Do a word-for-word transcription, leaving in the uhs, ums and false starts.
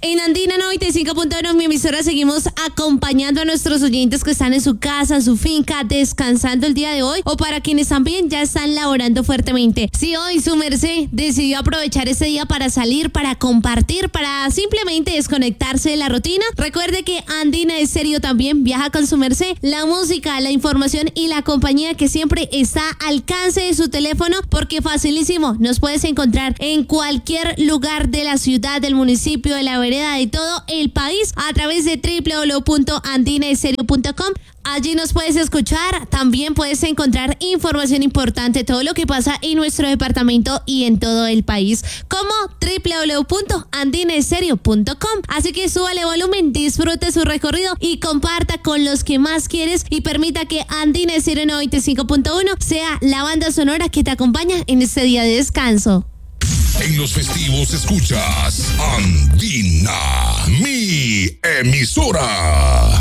En Andina noventa y cinco punto uno, mi emisora, seguimos acompañando a nuestros oyentes que están en su casa, en su finca, descansando el día de hoy, o para quienes también ya están laborando fuertemente. Si hoy su merced decidió aprovechar ese día para salir, para compartir, para simplemente desconectarse de la rutina, recuerde que Andina Estéreo también viaja con su merced. La música, la información y la compañía que siempre está al alcance de su teléfono, porque facilísimo, nos puedes encontrar en cualquier lugar de la ciudad, del municipio, de la vereda, de todo el país, a través de doble u doble u doble u punto andina estéreo punto com. Allí nos puedes escuchar, también puedes encontrar información importante, todo lo que pasa en nuestro departamento y en todo el país, como doble u doble u doble u punto andina estéreo punto com. Así que súbale volumen, disfrute su recorrido y comparta con los que más quieres, y permita que Andina Estéreo noventa y cinco punto uno sea la banda sonora que te acompaña en este día de descanso. En los festivos escuchas Andina, mi emisora.